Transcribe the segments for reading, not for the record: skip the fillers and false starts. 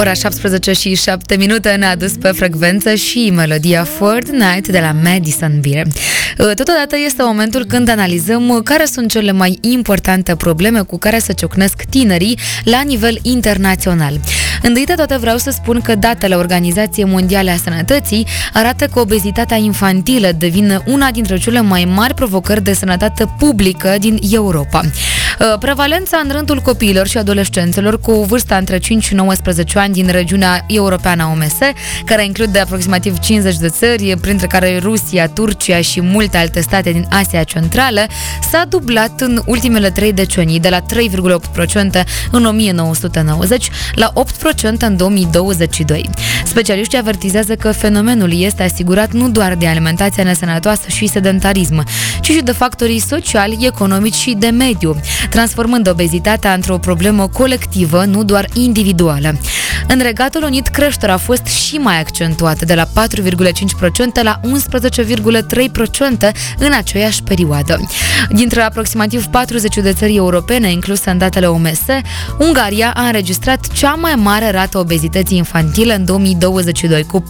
Ora 17:07 ne-a dus pe frecvență și melodia Fortnite de la Madison Beer. Totodată este momentul când analizăm care sunt cele mai importante probleme cu care se ciocnesc tinerii la nivel internațional. Întâi de toate vreau să spun că datele Organizației Mondiale a Sănătății arată că obezitatea infantilă devine una dintre cele mai mari provocări de sănătate publică din Europa. Prevalența în rândul copiilor și adolescenților cu vârsta între 5 și 19 ani din regiunea europeană a OMS, care include aproximativ 50 de țări, printre care Rusia, Turcia și multe alte state din Asia Centrală, s-a dublat în ultimele 3 decenii, de la 3,8% în 1990 la 8% în 2022. Specialiștii avertizează că fenomenul este asigurat nu doar de alimentația nesănătoasă și sedentarism, ci și de factorii sociali, economici și de mediu, transformând obezitatea într-o problemă colectivă, nu doar individuală. În Regatul Unit, creșterea a fost și mai accentuată, de la 4,5% la 11,3% în aceeași perioadă. Dintre aproximativ 40 de țări europene incluse în datele OMS, Ungaria a înregistrat cea mai mare rată obezității infantile în 2022, cu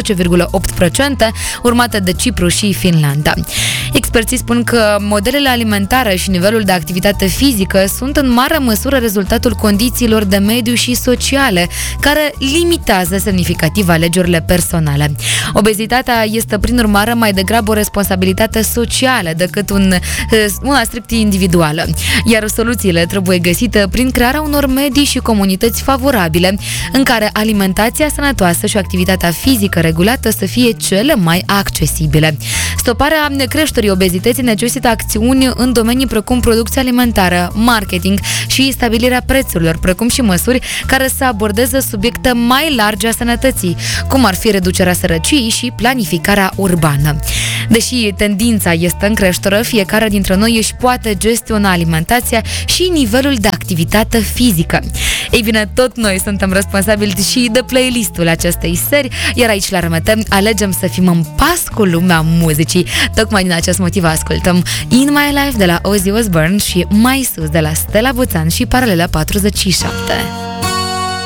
14,8%, urmată de Cipru și Finlanda. Experții spun că modelele alimentare și nivelul de activitate fizică sunt în mare măsură rezultatul condițiilor de mediu și sociale, care limitează semnificativ alegerile personale. Obezitatea este, prin urmare, mai degrabă o responsabilitate socială decât una strict individuală, iar soluțiile trebuie găsite prin crearea unor medii și comunități favorabile, în care alimentația sănătoasă și activitatea fizică regulată să fie cele mai accesibile. Stoparea creșterii obezității necesită acțiuni în domenii precum producția alimentară, marketing și stabilirea prețurilor, precum și măsuri care să abordeze subiecte mai largi a sănătății, cum ar fi reducerea sărăciei și planificarea urbană. Deși tendința este în creștere, fiecare dintre noi își poate gestiona alimentația și nivelul de activitate fizică. Ei bine, tot noi suntem responsabili și de playlistul acestei seri, iar aici la RMT alegem să fim în pas cu lumea muzicii. Tocmai din acest motiv ascultăm In My Life de la Ozzy Osbourne și Mai Sus de la Stella Buțan și Paralela 47.